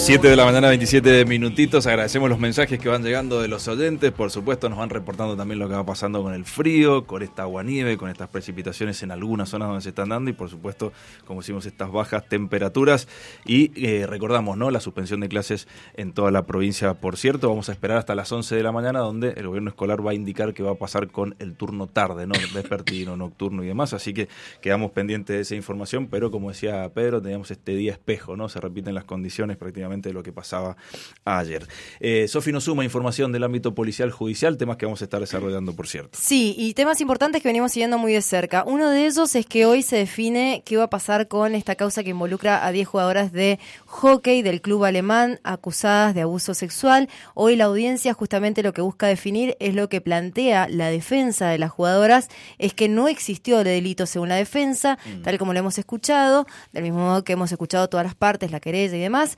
7 de la mañana, 27 minutitos. Agradecemos los mensajes que van llegando de los oyentes. Por supuesto, nos van reportando también lo que va pasando con el frío, con esta aguanieve, con estas precipitaciones en algunas zonas donde se están dando y, por supuesto, como decimos, estas bajas temperaturas. Y recordamos, ¿no?, la suspensión de clases en toda la provincia. Por cierto, vamos a esperar hasta las 11 de la mañana, donde el gobierno escolar va a indicar qué va a pasar con el turno tarde, ¿no?, vespertino, nocturno y demás. Así que quedamos pendientes de esa información, pero como decía Pedro, teníamos este día espejo, ¿no? Se repiten las condiciones prácticamente de lo que pasaba ayer. Sofi nos suma información del ámbito policial judicial, temas que vamos a estar desarrollando, por cierto. Sí, y temas importantes que venimos siguiendo muy de cerca. Uno de ellos es que hoy se define qué va a pasar con esta causa que involucra a 10 jugadoras de hockey del club alemán acusadas de abuso sexual. Hoy la audiencia justamente lo que busca definir es lo que plantea la defensa de las jugadoras, es que no existió el delito según la defensa, tal como lo hemos escuchado, del mismo modo que hemos escuchado todas las partes, la querella y demás.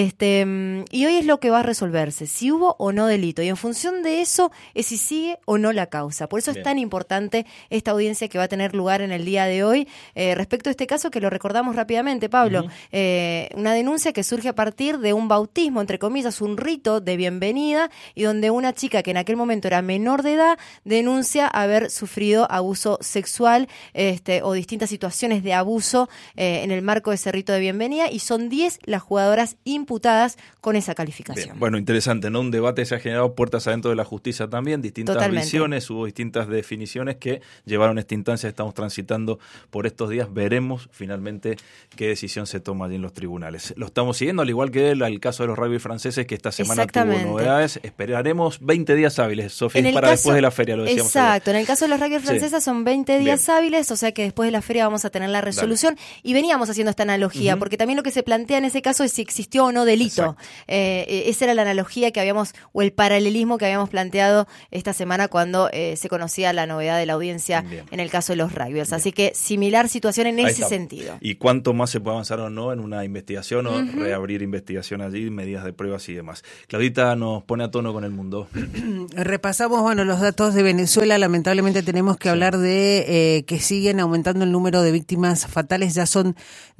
Y hoy es lo que va a resolverse, si hubo o no delito, y en función de eso es si sigue o no la causa. Por eso es tan importante esta audiencia que va a tener lugar en el día de hoy, respecto a este caso que lo recordamos rápidamente, Pablo. Una denuncia que surge a partir de un bautismo, entre comillas, un rito de bienvenida, y donde una chica que en aquel momento era menor de edad denuncia haber sufrido abuso sexual o distintas situaciones de abuso en el marco de ese rito de bienvenida, y son 10 las jugadoras imputadas con esa calificación. Bien. Bueno, interesante, ¿no? Un debate se ha generado puertas adentro de la justicia también, distintas visiones, hubo distintas definiciones que llevaron a esta instancia. Estamos transitando por estos días, veremos finalmente qué decisión se toma allí en los tribunales. Lo estamos siguiendo, al igual que el caso de los rugby franceses, que esta semana tuvo novedades. Esperaremos 20 días hábiles, Sofía, para después de la feria, lo decíamos. Exacto, en el caso de los rugby francesas son 20 días hábiles, o sea que después de la feria vamos a tener la resolución. Dale. Y veníamos haciendo esta analogía, porque también lo que se plantea en ese caso es si existió o no delito. Esa era la analogía que habíamos, o el paralelismo que habíamos planteado esta semana cuando se conocía la novedad de la audiencia en el caso de los rugbyers. Así que similar situación en ese sentido. ¿Y cuánto más se puede avanzar o no en una investigación o reabrir investigación allí, medidas de pruebas y demás? Claudita nos pone a tono con el mundo. Repasamos, los datos de Venezuela. Lamentablemente tenemos que hablar de que siguen aumentando el número de víctimas fatales. Ya son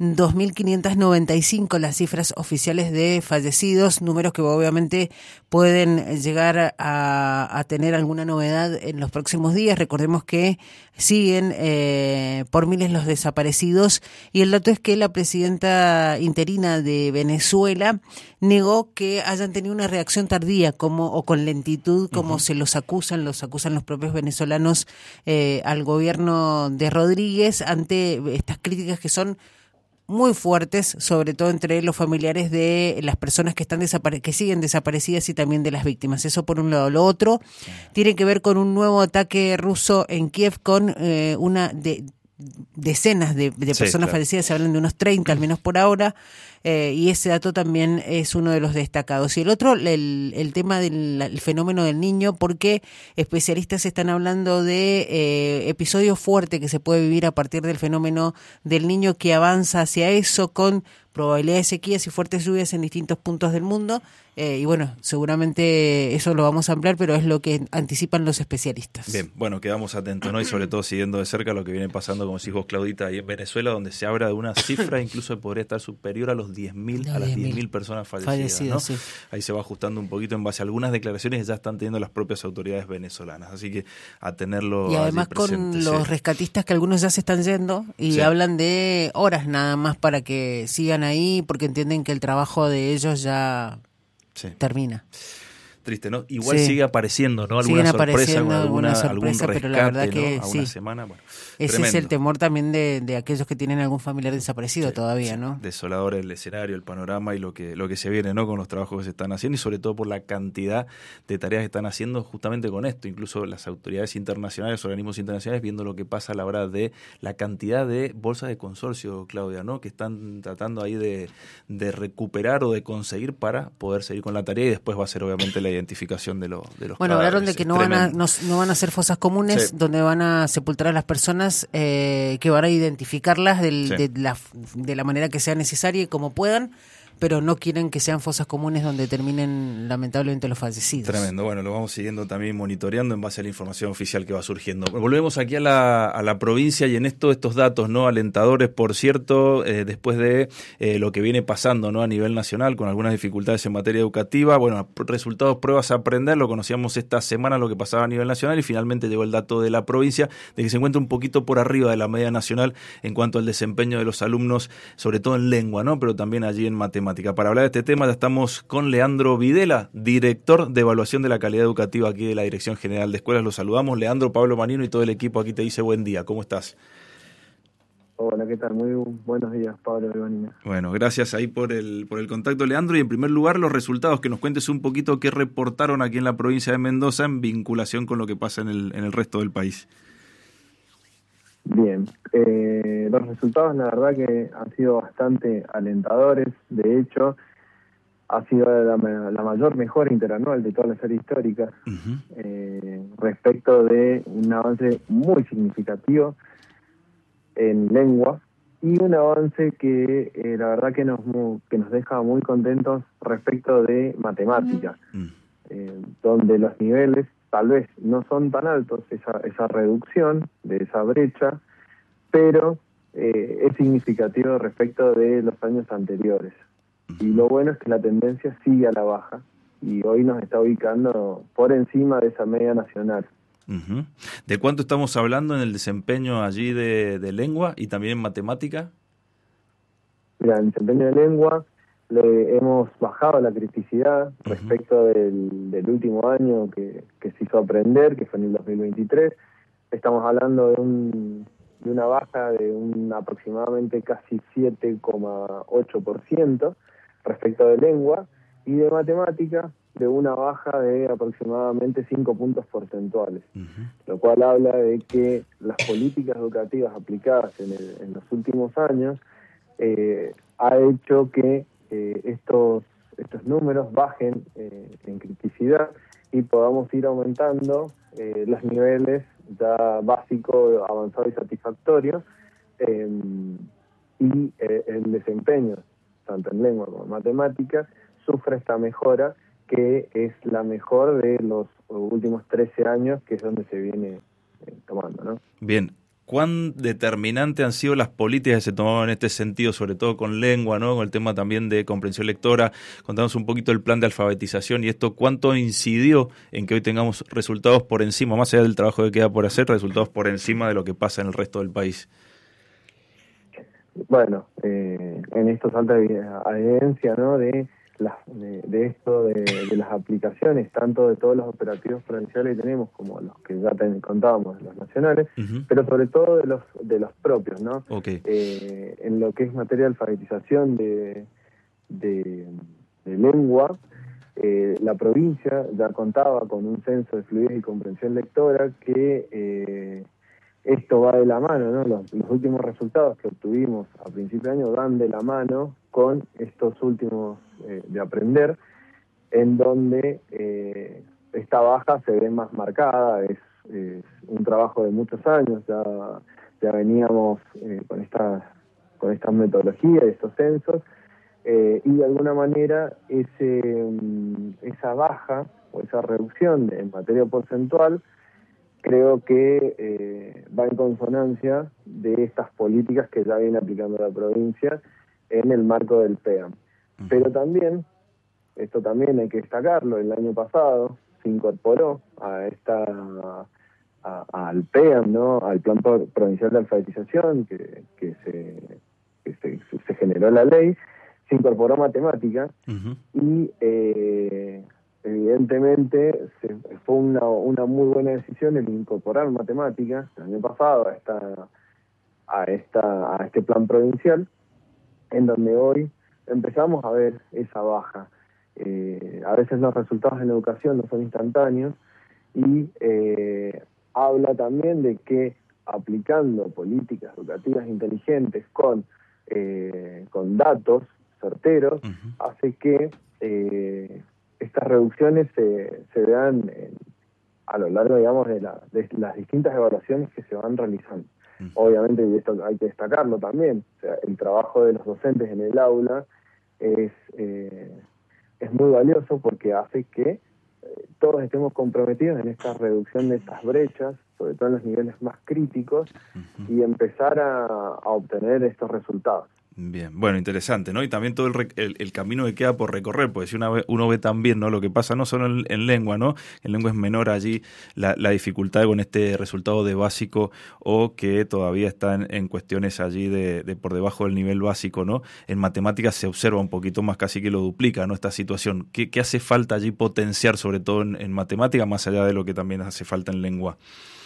2.595 las cifras oficiales de fallecidos, números que obviamente pueden llegar a tener alguna novedad en los próximos días. Recordemos que siguen por miles los desaparecidos, y el dato es que la presidenta interina de Venezuela negó que hayan tenido una reacción tardía o con lentitud, como se los acusan los propios venezolanos al gobierno de Rodríguez ante estas críticas que son muy fuertes, sobre todo entre los familiares de las personas que están que siguen desaparecidas y también de las víctimas. Eso por un lado. Lo otro tiene que ver con un nuevo ataque ruso en Kiev con decenas de personas fallecidas. Se hablan de unos 30 al menos por ahora, y ese dato también es uno de los destacados. Y el otro, el tema del fenómeno del niño, porque especialistas están hablando de episodios fuertes que se puede vivir a partir del fenómeno del niño, que avanza hacia eso con probabilidad de sequías y fuertes lluvias en distintos puntos del mundo. Y bueno, seguramente eso lo vamos a ampliar, pero es lo que anticipan los especialistas. Bien, bueno, quedamos atentos, ¿no? Y sobre todo siguiendo de cerca lo que viene pasando, como decís vos, Claudita, ahí en Venezuela, donde se habla de una cifra incluso que podría estar superior a los 10.000, a las 10.000 personas fallecidas, ¿no? Sí. Ahí se va ajustando un poquito en base a algunas declaraciones que ya están teniendo las propias autoridades venezolanas, así que a tenerlo. Y además con los rescatistas, que algunos ya se están yendo y hablan de horas nada más para que sigan ahí, porque entienden que el trabajo de ellos ya termina. Triste, ¿no? Igual sigue apareciendo, ¿no? Alguna sorpresa, algún rescate, pero la verdad que ¿no? A una semana, bueno. Ese tremendo. Es el temor también de aquellos que tienen algún familiar desaparecido todavía, ¿no? Desolador el escenario, el panorama y lo que se viene, ¿no? Con los trabajos que se están haciendo, y sobre todo por la cantidad de tareas que están haciendo justamente con esto. Incluso las autoridades internacionales, organismos internacionales, viendo lo que pasa a la hora de la cantidad de bolsas de consorcio, Claudia, ¿no? Que están tratando ahí de recuperar o de conseguir para poder seguir con la tarea, y después va a ser obviamente la identificación de los hablaron de que no van a hacer fosas comunes donde van a sepultar a las personas, que van a identificarlas de la manera que sea necesaria y como puedan, pero no quieren que sean fosas comunes donde terminen lamentablemente los fallecidos. Tremendo, bueno, lo vamos siguiendo también, monitoreando en base a la información oficial que va surgiendo. Volvemos aquí a la provincia y en estos datos, ¿no?, alentadores, por cierto, después de lo que viene pasando, ¿no?, a nivel nacional, con algunas dificultades en materia educativa. Bueno, resultados, pruebas a aprender, lo conocíamos esta semana lo que pasaba a nivel nacional y finalmente llegó el dato de la provincia de que se encuentra un poquito por arriba de la media nacional en cuanto al desempeño de los alumnos, sobre todo en lengua, ¿no?, pero también allí en matemáticas. Para hablar de este tema ya estamos con Leandro Videla, director de evaluación de la calidad educativa aquí de la Dirección General de Escuelas. Los saludamos. Leandro, Pablo Manino y todo el equipo aquí te dice buen día. ¿Cómo estás? Hola, ¿qué tal? Muy buenos días, Pablo y Vanina. Bueno, gracias ahí por el contacto, Leandro. Y en primer lugar, los resultados, que nos cuentes un poquito qué reportaron aquí en la provincia de Mendoza en vinculación con lo que pasa en el resto del país. Bien, los resultados la verdad que han sido bastante alentadores. De hecho, ha sido la mayor mejora interanual de toda la serie histórica, respecto de un avance muy significativo en lengua y un avance que la verdad que nos deja muy contentos respecto de matemáticas, donde los niveles tal vez no son tan altos, esa reducción de esa brecha, pero es significativo respecto de los años anteriores. Y lo bueno es que la tendencia sigue a la baja y hoy nos está ubicando por encima de esa media nacional. Uh-huh. ¿De cuánto estamos hablando en el desempeño allí de lengua y también en matemática? Mira, en el desempeño de lengua le hemos bajado la criticidad respecto del último año que se hizo aprender, que fue en el 2023. Estamos hablando de una baja de aproximadamente casi 7,8% respecto de lengua, y de matemática de una baja de aproximadamente 5 puntos porcentuales, lo cual habla de que las políticas educativas aplicadas en los últimos años ha hecho que estos números bajen en criticidad y podamos ir aumentando los niveles ya básico, avanzado y satisfactorio, y el desempeño, tanto en lengua como en matemáticas, sufre esta mejora que es la mejor de los últimos 13 años, que es donde se viene tomando, ¿no? Bien. ¿Cuán determinante han sido las políticas que se tomaron en este sentido, sobre todo con lengua, ¿no?, con el tema también de comprensión lectora? Contanos un poquito el plan de alfabetización y esto, ¿cuánto incidió en que hoy tengamos resultados por encima, más allá del trabajo que queda por hacer, resultados por encima de lo que pasa en el resto del país? Bueno, en esto salta evidencia, ¿no?, de esto de las aplicaciones, tanto de todos los operativos provinciales que tenemos como los que ya contábamos, los nacionales, pero sobre todo de los propios, ¿no? Okay. En lo que es materia de alfabetización de lengua, la provincia ya contaba con un censo de fluidez y comprensión lectora que esto va de la mano, ¿no? Los últimos resultados que obtuvimos a principio de año van de la mano con estos últimos de aprender, en donde esta baja se ve más marcada. Es un trabajo de muchos años, ya veníamos con estas metodologías, estos censos, y de alguna manera esa baja o esa reducción en materia porcentual creo que va en consonancia de estas políticas que ya viene aplicando la provincia en el marco del PEAM. Pero también, esto también hay que destacarlo, el año pasado se incorporó al PEAM, ¿no?, al Plan Provincial de Alfabetización que se generó la ley, se incorporó matemática y evidentemente fue una muy buena decisión el incorporar matemáticas el año pasado a este plan provincial, en donde hoy empezamos a ver esa baja. A veces los resultados en la educación no son instantáneos y habla también de que aplicando políticas educativas inteligentes con datos certeros hace que estas reducciones se vean a lo largo, digamos, de las distintas evaluaciones que se van realizando. Obviamente, y esto hay que destacarlo también, o sea, el trabajo de los docentes en el aula es muy valioso porque hace que todos estemos comprometidos en esta reducción de estas brechas, sobre todo en los niveles más críticos, y empezar a obtener estos resultados. Bien, bueno, interesante, ¿no? Y también todo el camino que queda por recorrer, porque si uno ve también, ¿no?, lo que pasa no solo en lengua, ¿no? En lengua es menor allí la dificultad con este resultado de básico, o que todavía están en cuestiones allí de por debajo del nivel básico, ¿no? En matemáticas se observa un poquito más, casi que lo duplica, ¿no?, esta situación. ¿Qué hace falta allí potenciar, sobre todo en matemática, más allá de lo que también hace falta en lengua?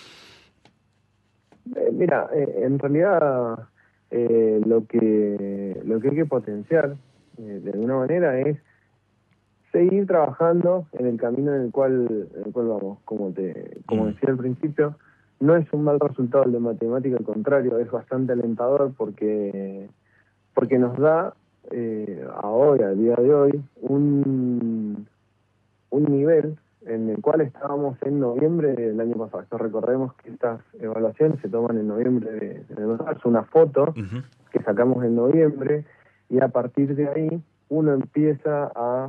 Mira, en realidad lo que hay que potenciar de alguna manera es seguir trabajando en el camino en el cual vamos. Como decía al principio, no es un mal resultado el de matemática, al contrario, es bastante alentador porque nos da ahora, al día de hoy, un nivel en el cual estábamos en noviembre del año pasado. Esto, recordemos que estas evaluaciones se toman en noviembre del año pasado. Es una foto que sacamos en noviembre, y a partir de ahí uno empieza a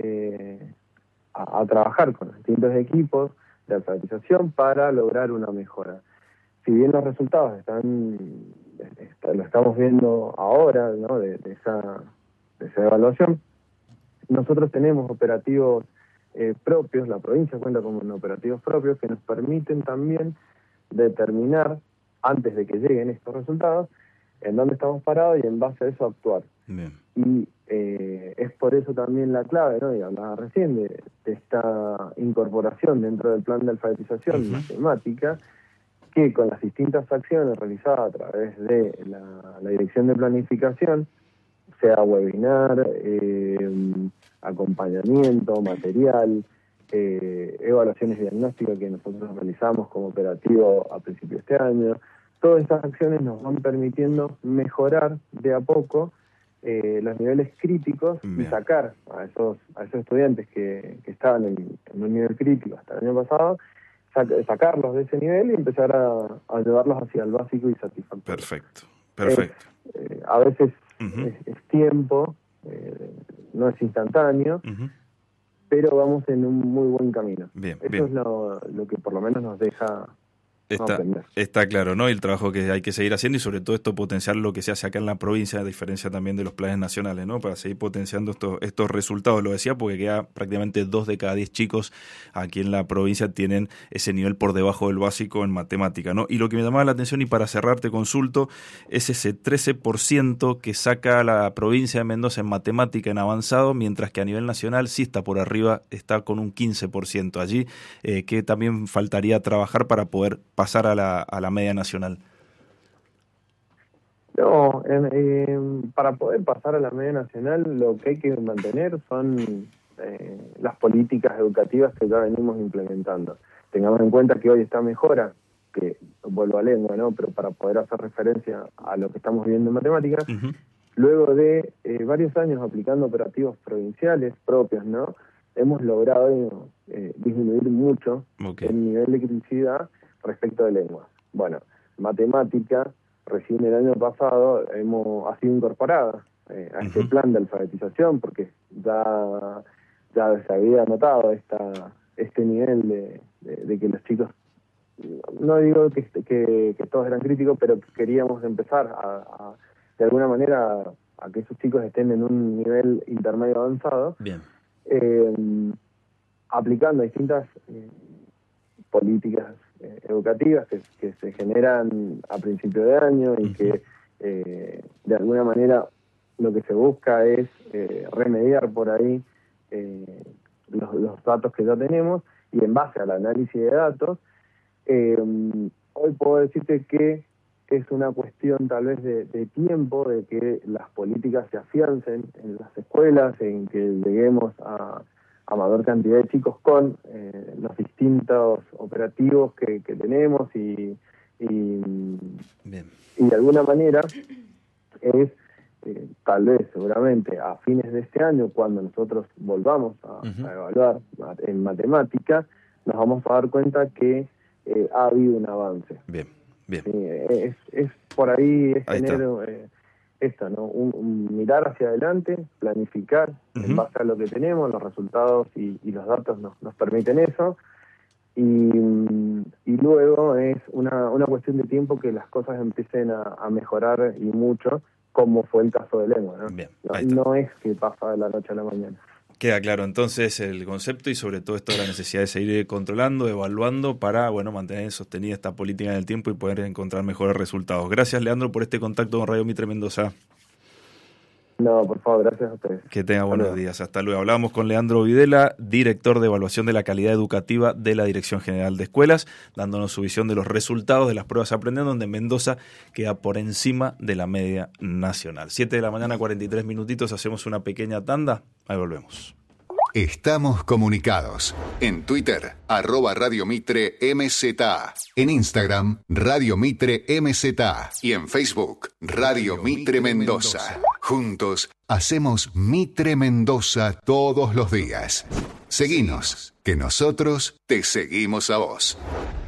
trabajar con los distintos equipos de alfabetización para lograr una mejora. Si bien los resultados lo estamos viendo ahora, ¿no?, de esa evaluación, nosotros tenemos operativos propios, la provincia cuenta con operativos propios que nos permiten también determinar, antes de que lleguen estos resultados, en dónde estamos parados y en base a eso actuar. Bien. Y es por eso también la clave, ¿no?, y hablaba recién de esta incorporación dentro del plan de alfabetización matemática, que con las distintas acciones realizadas a través de la Dirección de Planificación, sea webinar, acompañamiento, material, evaluaciones diagnósticas que nosotros realizamos como operativo a principios de este año. Todas estas acciones nos van permitiendo mejorar de a poco los niveles críticos. Bien. Y sacar a esos estudiantes que estaban en un nivel crítico hasta el año pasado, sacarlos de ese nivel y empezar a llevarlos hacia el básico y satisfactorio. Perfecto. A veces es tiempo, no es instantáneo, pero vamos en un muy buen camino. Eso es lo que por lo menos nos deja Está claro, ¿no? Y el trabajo que hay que seguir haciendo, y sobre todo esto potenciar lo que se hace acá en la provincia, a diferencia también de los planes nacionales, ¿no? Para seguir potenciando estos resultados. Lo decía porque queda prácticamente 2 de cada 10 chicos aquí en la provincia tienen ese nivel por debajo del básico en matemática, ¿no? Y lo que me llamaba la atención, y para cerrar te consulto, es ese 13% que saca la provincia de Mendoza en matemática en avanzado, mientras que a nivel nacional sí está por arriba, está con un 15%. Allí, que también faltaría trabajar para poder pasar a la media nacional. No, para poder pasar a la media nacional lo que hay que mantener son las políticas educativas que ya venimos implementando. Tengamos en cuenta que hoy esta mejora, que vuelvo a lengua, ¿no?, pero para poder hacer referencia a lo que estamos viendo en matemáticas, luego de varios años aplicando operativos provinciales propios, ¿no?, hemos logrado disminuir mucho el nivel de criticidad respecto de lengua. Bueno, matemática, recién el año pasado ha sido incorporada a este plan de alfabetización, porque ya se había notado este nivel de que los chicos, no digo que todos eran críticos, pero queríamos empezar de alguna manera a que esos chicos estén en un nivel intermedio avanzado. Bien. Aplicando distintas políticas educativas que se generan a principio de año y que de alguna manera lo que se busca es remediar por ahí los datos que ya tenemos, y en base al análisis de datos, hoy puedo decirte que es una cuestión tal vez de tiempo, de que las políticas se afiancen en las escuelas, en que lleguemos a mayor cantidad de chicos con los distintos operativos que tenemos y de alguna manera es tal vez seguramente a fines de este año, cuando nosotros volvamos a evaluar en matemática, nos vamos a dar cuenta que ha habido un avance. Bien. Sí, es por ahí, es tener esto, ¿no? Un mirar hacia adelante, planificar en base a lo que tenemos, los resultados y los datos nos permiten eso. Y luego es una cuestión de tiempo que las cosas empiecen a mejorar y mucho, como fue el caso de Lengua, ¿no? Bien, No es que pasa de la noche a la mañana. Queda claro entonces el concepto y sobre todo esto de la necesidad de seguir controlando, evaluando para mantener sostenida esta política en el tiempo y poder encontrar mejores resultados. Gracias, Leandro, por este contacto con Radio Mitre Mendoza. No, por favor, gracias a ustedes. Que tenga buenos días. Hasta luego. Hablamos con Leandro Videla, director de evaluación de la calidad educativa de la Dirección General de Escuelas, dándonos su visión de los resultados de las pruebas Aprendiendo, donde Mendoza queda por encima de la media nacional. 7 de la mañana, 43 minutitos, hacemos una pequeña tanda. Ahí volvemos. Estamos comunicados. En Twitter, @Radio Mitre MZA. En Instagram, Radio Mitre MZA. Y en Facebook, Radio Mitre Mendoza. Juntos, hacemos Mitre Mendoza todos los días. Seguinos, que nosotros te seguimos a vos.